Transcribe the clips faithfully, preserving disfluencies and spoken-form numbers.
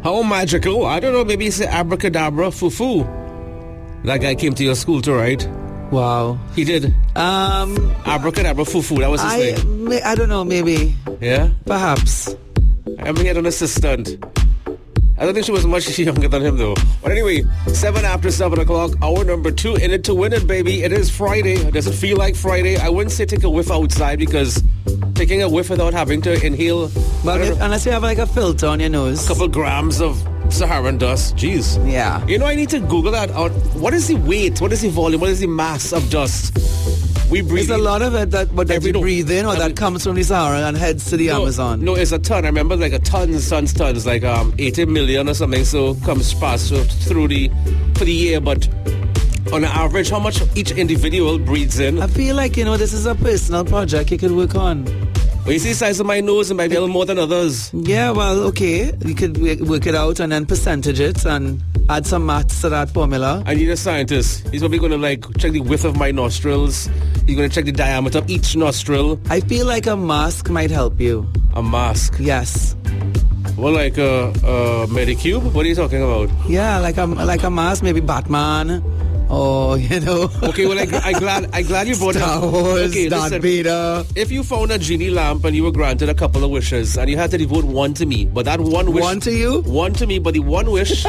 How magical? I don't know. Maybe it's abracadabra, fufu. That guy came to your school to write. Wow. He did. Um, abracadabra, fufu. That was his I, name. may, I don't know. Maybe. Yeah? Perhaps. I mean, he had an assistant. I don't think she was much younger than him, though. But anyway, seven after seven o'clock, hour number two, in it to win it, baby. It is Friday. Does it feel like Friday? I wouldn't say take a whiff outside because taking a whiff without having to inhale, But if, unless you have like a filter on your nose, a couple grams of Saharan dust. Jeez. Yeah. You know, I need to Google that out. What is the weight? What is the volume? What is the mass of dust we breathe? There's a lot of it that, but that Every you no- breathe in or every- that comes from the Sahara and heads to the no, Amazon. No, it's a ton. I remember like a tons, tons, tons, like um, eighty million or something. So comes past so through the for the year, but on average, how much each individual breathes in? I feel like, you know, this is a personal project you could work on. Well, you see the size of my nose, it might be a little more than others. Yeah, well, okay. You could wo- work it out and then percentage it and add some maths to that formula. I need a scientist. He's probably going to like check the width of my nostrils. He's going to check the diameter of each nostril. I feel like a mask might help you. A mask. Yes. Well, like a, a Medicube? What are you talking about? Yeah, like a, like a mask, maybe Batman. Or, you know. Okay, well, I, I glad I glad you brought Star up. Wars, Okay, Darth listen. Vader. If you found a genie lamp and you were granted a couple of wishes and you had to devote one to me, but that one wish... One to you? One to me, but the one wish...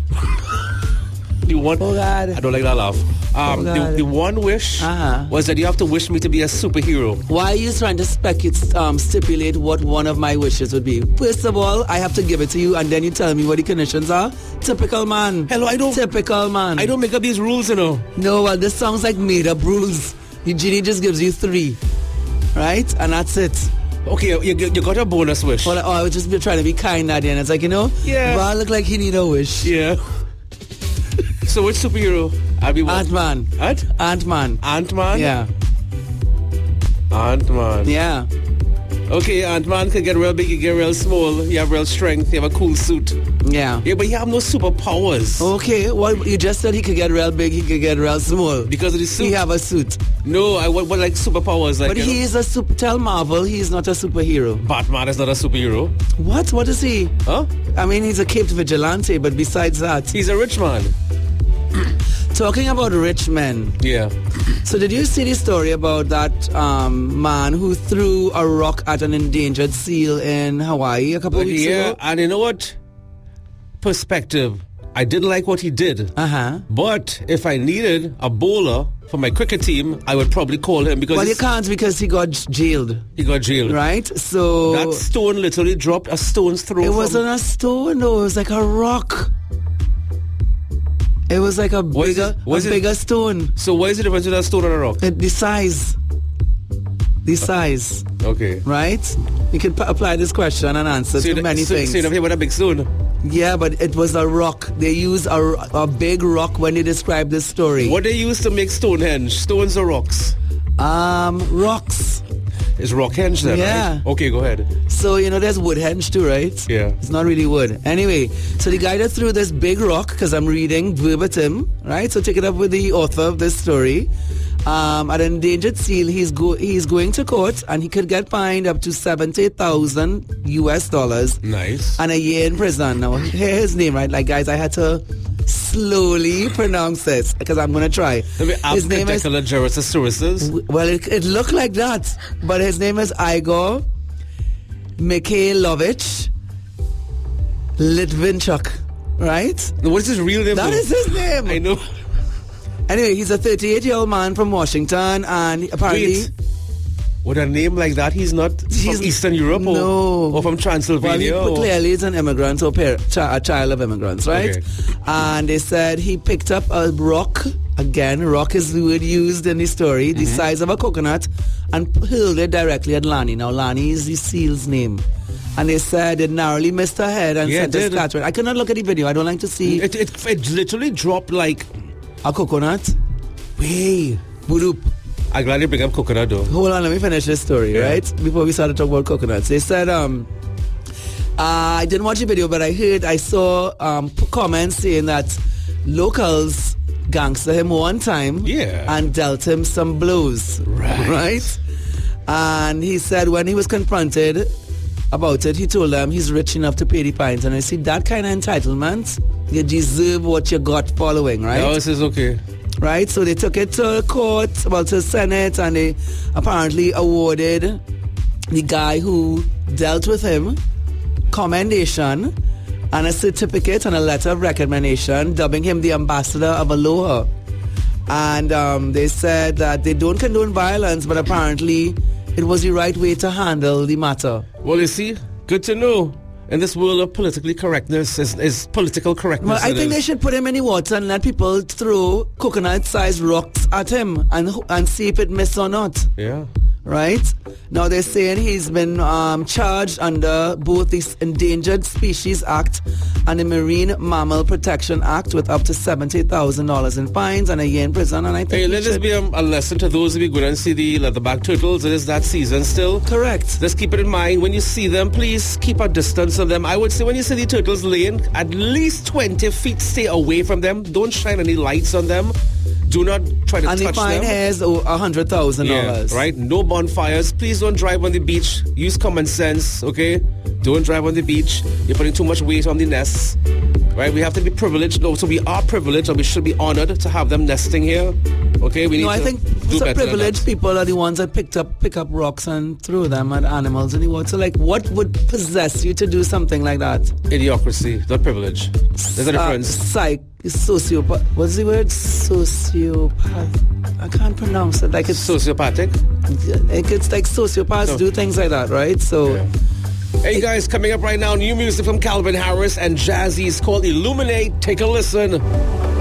the one... Oh, God. I don't like that laugh. Um, Oh, the, God. the one wish Uh-huh. was that you have to wish me to be a superhero. Why are you trying to speculate, um, stipulate what one of my wishes would be? First of all, I have to give it to you, and then you tell me what the conditions are. Typical man. Hello, I don't... Typical man. I don't make up these rules, you know. No, well, this sounds like made-up rules. The genie just gives you three, right? And that's it. Okay, you, you got a bonus wish. Well, oh, I was just be trying to be kind at the end. It's like, you know, Yeah. Val look like he need a wish. Yeah. So which superhero? I'll be what? Ant-Man. Ant? Ant-Man. Ant-Man? Yeah. Ant-Man. Yeah. Okay, Ant-Man can get real big, you get real small, you have real strength, you have a cool suit. Yeah. Yeah, but you have no superpowers. Okay, well, you just said he could get real big, he could get real small. Because of the suit? He have a suit. No, I want, want like superpowers. Like, But you he know? is a super... Tell Marvel he is not a superhero. Batman is not a superhero. What? What is he? Huh? I mean, he's a caped vigilante, but besides that... He's a rich man. Talking about rich men. Yeah. So did you see the story about that um, man who threw a rock at an endangered seal in Hawaii a couple of weeks Yeah, ago? and you know what? Perspective. I didn't like what he did. Uh-huh. But if I needed a bowler for my cricket team, I would probably call him because Well, you he's- can't because he got jailed, he got jailed. right? So... That stone literally dropped a stone's throw. It from- wasn't a stone, though. It was like a rock. It was like a Was bigger, it- was a it- bigger stone. So what is the difference between a stone and a rock? Uh, The size. The size, Okay. right? You can p- apply this question and answer So you, to many so, things. so you never hear about a big stone? Yeah, but it was a rock. They use a, a big rock when they describe this story. What they used to make Stonehenge? Stones or rocks? Um, rocks. It's Rockhenge then, Yeah. right? Okay, go ahead. So, you know, there's Woodhenge too, right? Yeah. It's not really wood. Anyway, so the guy that threw this big rock, because I'm reading verbatim, right? So take it up with the author of this story. Um, at an endangered seal, he's go he's going to court and he could get fined up to seventy thousand U S dollars Nice. and a year in prison. Now, hear his name, right? Like, guys, I had to slowly pronounce this because I'm going to try. His name is... Abcatecula Well, it, it looked like that, but his name is Igor Mikhailovich Litvinchuk, right? What is his real name? That though? is his name. I know. Anyway, he's a thirty-eight-year-old man from Washington, and apparently... Wait. With a name like that, he's not He's- from Eastern Europe or, no. or from Well, Transylvania? he, or- clearly he's an immigrant or par- chi- a child of immigrants, right? Okay. And they said he picked up a rock, again, rock is the word used in the story, the Mm-hmm. size of a coconut, and hurled it directly at Lani. Now, Lani is the seal's name. And they said it narrowly missed her head and Yeah, sent it a did. scattering. I could not look at the video. I don't like to see It, it, it literally dropped like... a coconut. Way. Boop. I'm glad you bring up coconut though. Hold on, let me finish this story, Yeah. right? Before we start to talk about coconuts. They said, um, uh, I didn't watch the video, but I heard, I saw um, p- comments saying that locals gangster him one time Yeah. and dealt him some blows. Right. Right? And he said when he was confronted about it, he told them he's rich enough to pay the fines. And I see that kind of entitlement, you deserve what you got following, right? No, this is okay. Right? So they took it to court, well, to Senate, and they apparently awarded the guy who dealt with him commendation and a certificate and a letter of recommendation, dubbing him the ambassador of Aloha. And um, they said that they don't condone violence, but apparently it was the right way to handle the matter. Well, you see, good to know. In this world of politically correctness, is, is political correctness. Well, I think is. they should put him in the water and let people throw coconut-sized rocks at him and and see if it misses or not. Yeah. Right? Now they're saying he's been um, charged under both the Endangered Species Act and the Marine Mammal Protection Act with up to seventy thousand dollars in fines and a year in prison. And I think hey, let this be a, a lesson to those who be going and see the leatherback turtles. It is that season still. Correct. Just keep it in mind. When you see them, please keep a distance of them. I would say when you see the turtles laying, at least twenty feet, stay away from them. Don't shine any lights on them. Do not try to and touch the fine them. here is one hundred thousand dollars. Yeah, right? No bonfires. Please don't drive on the beach. Use common sense, okay? Don't drive on the beach. You're putting too much weight on the nests. Right? We have to be privileged. No, so we are privileged and we should be honored to have them nesting here. Okay? We need no, I to think do so better privileged people are the ones that picked up pick up rocks and throw them at animals in the water. So like, what would possess you to do something like that? Idiocracy, not privilege. There's a difference. Uh, psych, sociopath. What's the word? Sociopath. I can't pronounce it. Like it's Sociopathic? Like it's like sociopaths So, do things like that, right? So. Yeah. Hey guys, coming up right now, new music from Calvin Harris and Jazzy's called Illuminate. Take a listen.